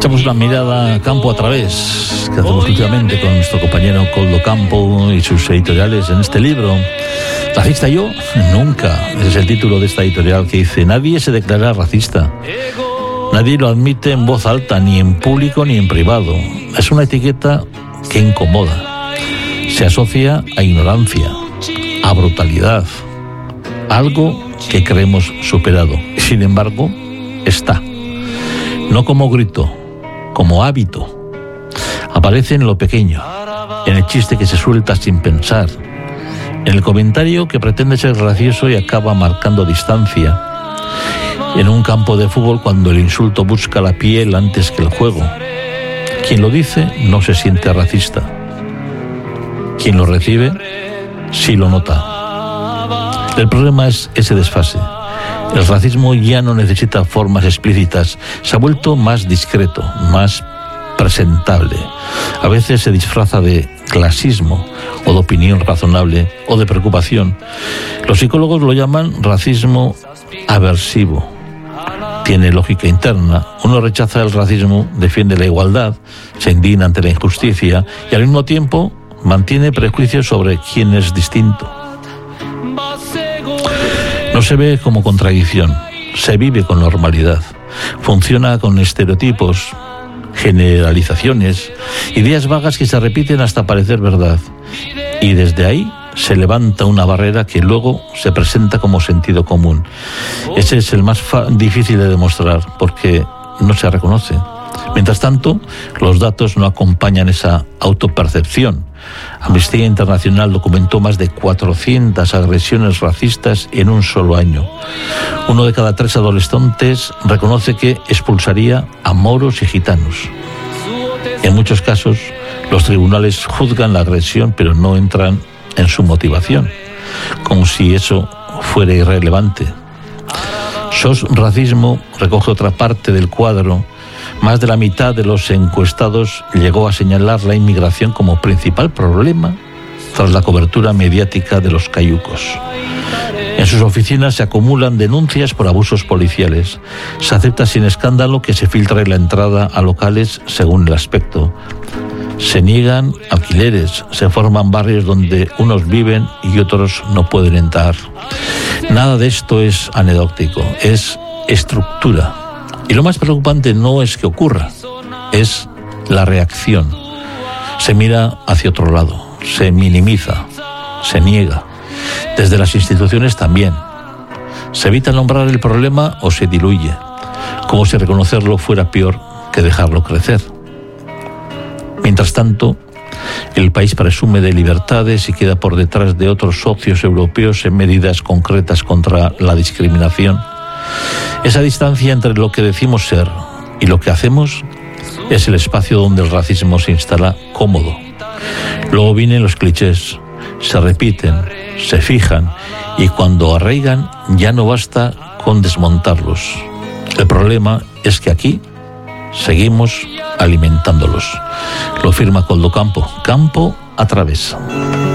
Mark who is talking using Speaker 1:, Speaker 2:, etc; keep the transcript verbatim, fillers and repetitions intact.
Speaker 1: Echamos una mirada campo a través, que hacemos últimamente con nuestro compañero Coldo Campo y sus editoriales en este libro. ¿Racista yo? Nunca. Ese es el título de esta editorial, que dice: nadie se declara racista. Nadie lo admite en voz alta, ni en público ni en privado. Es una etiqueta que incomoda. Se asocia a ignorancia, a brutalidad, algo que creemos superado. Sin embargo, está. No como grito, como hábito. Aparece en lo pequeño, en el chiste que se suelta sin pensar, en el comentario que pretende ser gracioso y acaba marcando distancia, en un campo de fútbol cuando el insulto busca la piel antes que el juego. Quien lo dice no se siente racista. Quien lo recibe sí lo nota. El problema es ese desfase. El racismo ya no necesita formas explícitas, se ha vuelto más discreto, más presentable. A veces se disfraza de clasismo, o de opinión razonable, o de preocupación. Los psicólogos lo llaman racismo aversivo. Tiene lógica interna. Uno rechaza el racismo, defiende la igualdad, se indigna ante la injusticia y al mismo tiempo mantiene prejuicios sobre quién es distinto. No se ve como contradicción, se vive con normalidad. Funciona con estereotipos, generalizaciones, ideas vagas que se repiten hasta parecer verdad. Y desde ahí se levanta una barrera que luego se presenta como sentido común. Ese es el más fa- difícil de demostrar, porque no se reconoce. Mientras tanto, los datos no acompañan esa autopercepción. Amnistía Internacional documentó más de cuatrocientas agresiones racistas en un solo año. Uno de cada tres adolescentes reconoce que expulsaría a moros y gitanos. En muchos casos, los tribunales juzgan la agresión, pero no entran en su motivación, como si eso fuera irrelevante. S O S Racismo recoge otra parte del cuadro. Más de la mitad de los encuestados llegó a señalar la inmigración como principal problema tras la cobertura mediática de los cayucos. En sus oficinas se acumulan denuncias por abusos policiales. Se acepta sin escándalo que se filtre la entrada a locales según el aspecto. Se niegan alquileres, se forman barrios donde unos viven y otros no pueden entrar. Nada de esto es anecdótico, es estructura. Y lo más preocupante no es que ocurra, es la reacción. Se mira hacia otro lado, se minimiza, se niega. Desde las instituciones también. Se evita nombrar el problema o se diluye, como si reconocerlo fuera peor que dejarlo crecer. Mientras tanto, el país presume de libertades y queda por detrás de otros socios europeos en medidas concretas contra la discriminación. Esa distancia entre lo que decimos ser y lo que hacemos es el espacio donde el racismo se instala cómodo. Luego vienen los clichés, se repiten, se fijan y cuando arraigan ya no basta con desmontarlos. El problema es que aquí seguimos alimentándolos. Lo firma Coldo Campo, campo a través.